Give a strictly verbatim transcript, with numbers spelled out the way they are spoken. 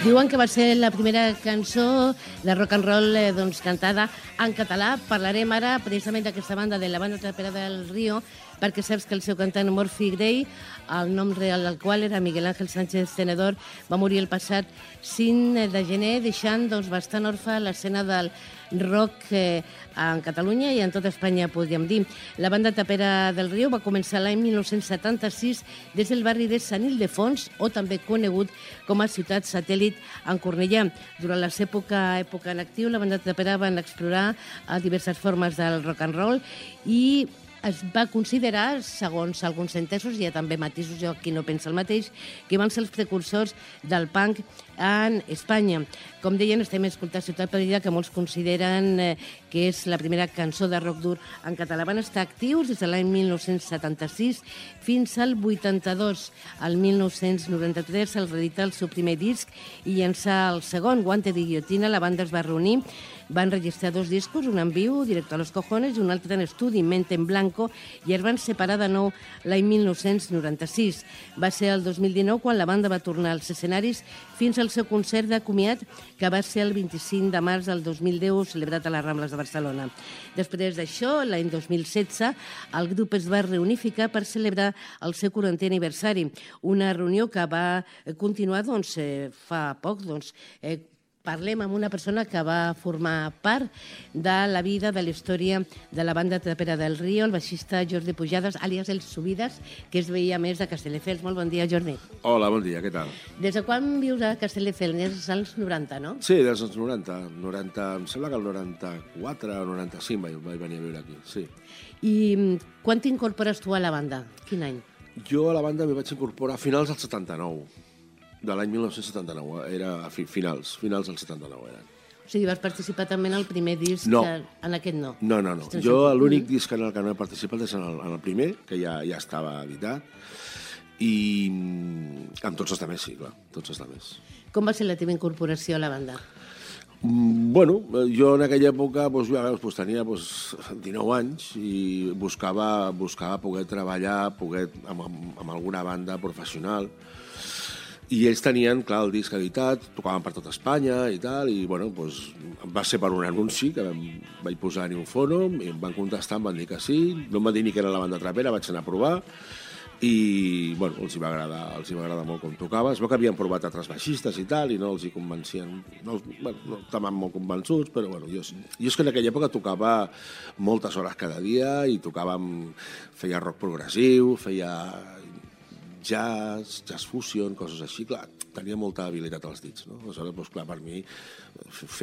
Diuen que va ser la primera cançó de rock and roll eh, doncs, cantada en català. Parlarem ara precisament d'aquesta banda, de la banda Trapera del Río, perquè saps que el seu cantant Murphy Gray, el nom real del qual era Miguel Ángel Sánchez Tenedor, va morir el passat cinc de gener, deixant doncs, bastant orfa l'escena del rock eh, en Catalunya i en tota Espanya, podríem dir. La banda Trapera del Río va començar l'any mil nou-cents setanta-sis des del barri de Sant Ildefons, o també conegut com a ciutat satèl·lit en Cornellà. Durant la seva època, època en actiu, la banda Trapera van explorar diverses formes del rock and roll i es va considerar, segons alguns entesos, hi ha també matisos, jo aquí no penso el mateix, que van ser els precursors del punk en Espanya. Com deien, estem escoltant Ciutat Perdida, que molts consideren eh, que és la primera cançó de rock dur en català. Van estar actius des de l'any mil nou-cents setanta-sis fins al vuitanta-dos. Al mil nou-cents noranta-tres se'ls reedita el seu primer disc i llançar el segon, Guante de Guillotina. La banda es va reunir, van registrar dos discos, un en viu, Directo a los Cojones, i un altre en estudi, Mente en Blanco, i es van separar de nou l'any mil nou-cents noranta-sis. Va ser el dos mil dinou quan la banda va tornar als escenaris fins al seu concert de comiat, que va ser el vint-i-cinc de març del dos mil deu, celebrat a les Rambles de Barcelona. Després d'això, l'any dos mil setze, el grup es va reunificar per celebrar el seu quarantè aniversari, una reunió que va continuar doncs, eh, fa poc, doncs, eh, parlem amb una persona que va formar part de la vida, de la història de la banda Trapera del Río, el baixista Jordi Pujades, àlies El Subides, que es veia més de Castelldefels. Molt bon dia, Jordi. Hola, bon dia, què tal? Des de quan vius a Castelldefels? Des dels noranta, no? Sí, des dels noranta. noranta em sembla que el noranta-quatre o noranta-cinc vaig, vaig venir a viure aquí, sí. I quan t'incorpores tu a la banda? Quin any? Jo a la banda m'hi vaig incorporar a finals del setanta-nou. De l'any mil nou-cents setanta-nou, era a fi, finals, finals del setanta-nou eren. O sigui, vas participar també en el primer disc, no. que, en aquest no? No, no, no. Jo l'únic disc en el que no he participat és en el, en el primer, que ja, ja estava editat, i amb tots els altres, sí, clar, tots els altres. Com va ser la teva incorporació a la banda? Bueno, jo en aquella època doncs, ja, doncs, tenia doncs, dinou anys i buscava, buscava poder treballar poder, amb, amb alguna banda professional. I ells tenien, clar, el disc editat, tocaven per tot Espanya i tal, i bueno, doncs, va ser per un anunci que vam, vaig posar-hi un fòrum, i em van contestar, em van dir que sí, no em van dir ni que era la banda Trapera, vaig anar a provar, i bueno, els hi va agradar, els hi va agradar molt com tocava. Es veu que havien provat altres baixistes i tal, i no els hi convencien, no, bueno, no estaven molt convençuts, però bueno, jo, jo és que en aquella època tocava moltes hores cada dia, i tocàvem, feia rock progressiu, feia jazz, jazz fusion, coses així, clar, tenia molta habilitat als dits, no? Aleshores, doncs, clar, per mi, fer